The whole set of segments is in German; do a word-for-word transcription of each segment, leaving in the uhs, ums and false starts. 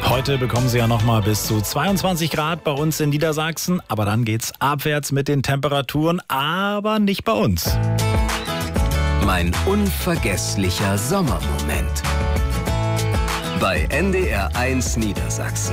Heute bekommen Sie ja noch mal bis zu zweiundzwanzig Grad bei uns in Niedersachsen. Aber dann geht's abwärts mit den Temperaturen, aber nicht bei uns. Mein unvergesslicher Sommermoment. Bei N D R eins Niedersachsen.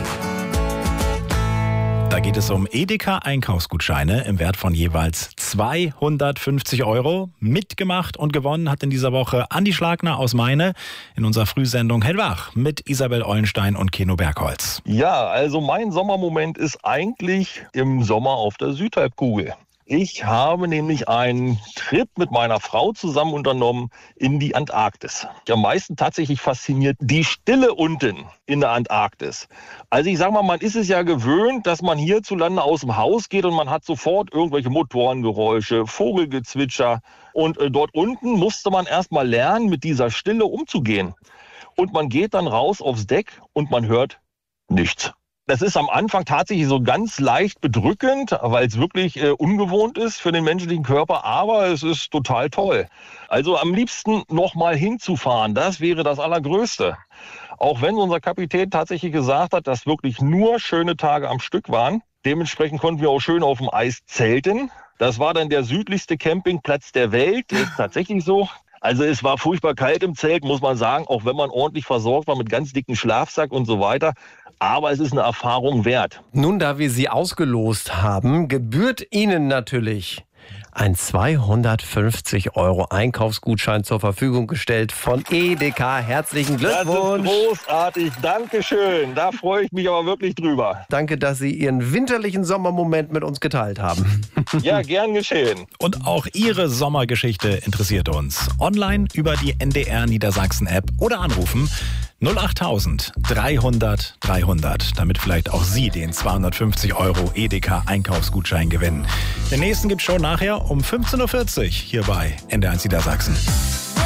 Da geht es um Edeka-Einkaufsgutscheine im Wert von jeweils zweihundertfünfzig Euro. Mitgemacht und gewonnen hat in dieser Woche Andi Schlagner aus Meine in unserer Frühsendung Hellwach mit Isabel Eulenstein und Keno Bergholz. Ja, also mein Sommermoment ist eigentlich im Sommer auf der Südhalbkugel. Ich habe nämlich einen Trip mit meiner Frau zusammen unternommen in die Antarktis. Am meisten tatsächlich fasziniert die Stille unten in der Antarktis. Also ich sag mal, man ist es ja gewöhnt, dass man hierzulande aus dem Haus geht und man hat sofort irgendwelche Motorengeräusche, Vogelgezwitscher. Und äh, dort unten musste man erst mal lernen, mit dieser Stille umzugehen. Und man geht dann raus aufs Deck und man hört nichts. Das ist am Anfang tatsächlich so ganz leicht bedrückend, weil es wirklich äh, ungewohnt ist für den menschlichen Körper, aber es ist total toll. Also am liebsten noch mal hinzufahren, das wäre das Allergrößte. Auch wenn unser Kapitän tatsächlich gesagt hat, dass wirklich nur schöne Tage am Stück waren. Dementsprechend konnten wir auch schön auf dem Eis zelten. Das war dann der südlichste Campingplatz der Welt, ist tatsächlich so. Also es war furchtbar kalt im Zelt, muss man sagen, auch wenn man ordentlich versorgt war mit ganz dicken Schlafsack und so weiter. Aber es ist eine Erfahrung wert. Nun, da wir Sie ausgelost haben, gebührt Ihnen natürlich ein zweihundertfünfzig Euro Einkaufsgutschein zur Verfügung gestellt von Edeka. Herzlichen Glückwunsch. Das ist großartig. Dankeschön. Da freue ich mich aber wirklich drüber. Danke, dass Sie Ihren winterlichen Sommermoment mit uns geteilt haben. Ja, gern geschehen. Und auch Ihre Sommergeschichte interessiert uns. Online über die N D R Niedersachsen App oder anrufen null achttausend dreihundert dreihundert, damit vielleicht auch Sie den zweihundertfünfzig Euro Edeka Einkaufsgutschein gewinnen. Den nächsten gibt's schon nachher um fünfzehn Uhr vierzig hier bei N D R eins Niedersachsen.